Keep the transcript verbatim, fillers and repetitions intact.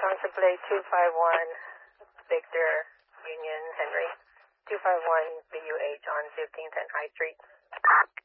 contemplate two five one Victor Union Henry, two five one B U H on fifteenth and High Street.